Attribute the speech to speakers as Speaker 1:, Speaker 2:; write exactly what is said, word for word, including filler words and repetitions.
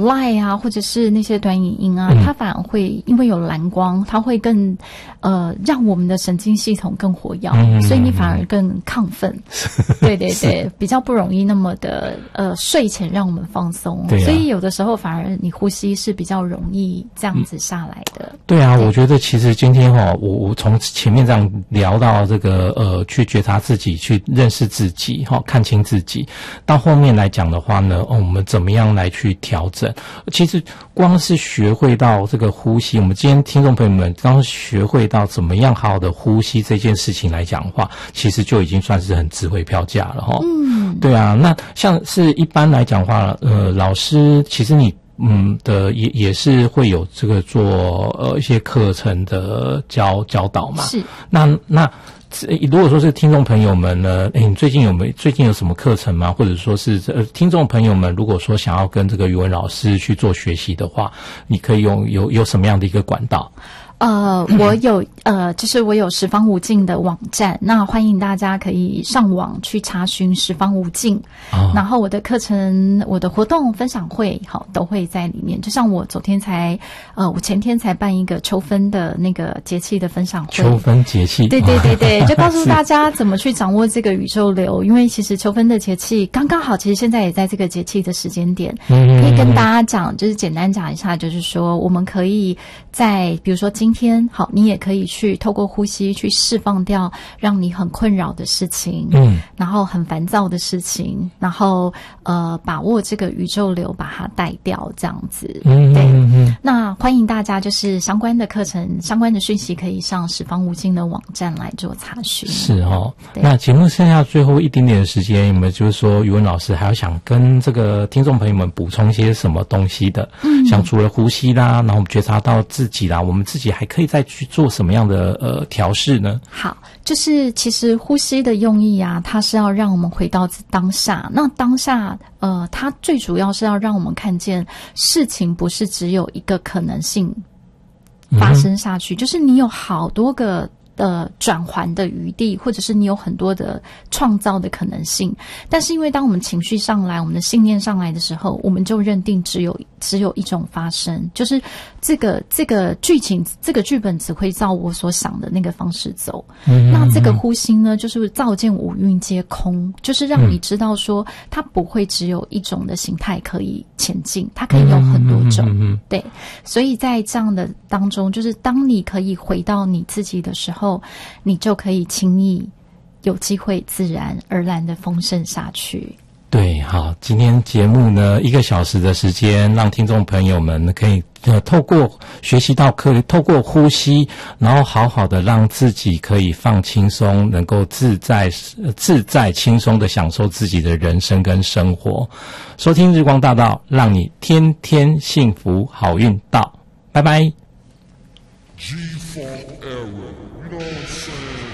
Speaker 1: Line 啊，或者是那些短影音啊，
Speaker 2: 嗯、
Speaker 1: 它反而会因为有蓝光，它会更呃让我们的神经系统更活跃，嗯、所以你反而更亢奋。对对对，比较不容易那么的呃睡前让我们放松。对、啊，所以有的时候反而你呼吸是比较容易这样子下来的。嗯、
Speaker 2: 对啊，对，我觉得其实今天哈、哦，我我从前面这样聊到这个呃，去觉察自己，去认识自己，哈、哦，看清自己，到后面来讲的话呢，哦，我们怎么样来去调整？其实光是学会到这个呼吸，我们今天听众朋友们刚学会到怎么样好好的呼吸这件事情来讲的话，其实就已经算是很值回票价了哈。嗯，对啊，那像是一般来讲的话，呃，老师其实你嗯的也也是会有这个做呃一些课程的教教导嘛。
Speaker 1: 是，
Speaker 2: 那那。如果说是听众朋友们呢，诶，你最近有没有最近有什么课程吗？或者说是呃，听众朋友们如果说想要跟这个语文老师去做学习的话，你可以用有有什么样的一个管道？
Speaker 1: 呃，我有呃，就是我有十方无尽的网站，那欢迎大家可以上网去查询十方无尽，哦、然后我的课程、我的活动分享会，好都会在里面。就像我昨天才呃，我前天才办一个秋分的那个节气的分享会，
Speaker 2: 秋分节气，
Speaker 1: 对对对对，就告诉大家怎么去掌握这个宇宙流，因为其实秋分的节气刚刚好，其实现在也在这个节气的时间点，嗯、可以跟大家讲，就是简单讲一下，就是说我们可以在比如说今今天好，你也可以去透过呼吸去释放掉让你很困扰的事情，嗯，然后很烦躁的事情，然后呃，把握这个宇宙流把它带掉，这样子，嗯，对。嗯、那欢迎大家就是相关的课程、相关的讯息，可以上十方无尽的网站来做查询。
Speaker 2: 是哦，那节目剩下最后一点点的时间，有没有就是说语文老师还要想跟这个听众朋友们补充些什么东西的？嗯，像除了呼吸啦，然后我们觉察到自己啦，我们自己还可以再去做什么样的呃调试呢？
Speaker 1: 好，就是其实呼吸的用意啊，它是要让我们回到当下。那当下，呃，它最主要是要让我们看见事情不是只有一个可能性发生下去，嗯、就是你有好多个。呃，转环的余地，或者是你有很多的创造的可能性，但是因为当我们情绪上来，我们的信念上来的时候，我们就认定只有只有一种发生，就是这个这个剧情，这个剧本只会照我所想的那个方式走。嗯、那这个呼吸呢，就是照见五蕴皆空，就是让你知道说，它不会只有一种的形态可以前进，它可以有很多种。嗯、对，所以在这样的当中，就是当你可以回到你自己的时候。你就可以轻易有机会自然而然的丰盛下去。
Speaker 2: 对，好，今天节目呢一个小时的时间，让听众朋友们可以呃透过学习到可以透过呼吸，然后好好的让自己可以放轻松，能够自在自在轻松的享受自己的人生跟生活。收听日光大道，让你天天幸福好运到，拜拜。G for error.